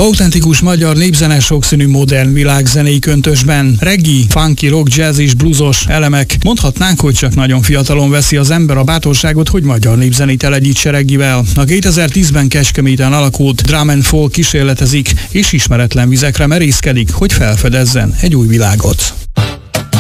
Autentikus magyar népzene sokszínű modern világzenei köntösben. Reggae, funky, rock, jazz és bluesos elemek. Mondhatnánk, hogy csak nagyon fiatalon veszi az ember a bátorságot, hogy magyar népzenét elegyítse reggivel. A 2010-ben Kecskeméten alakult Drum and Folk kísérletezik, és ismeretlen vizekre merészkedik, hogy felfedezzen egy új világot.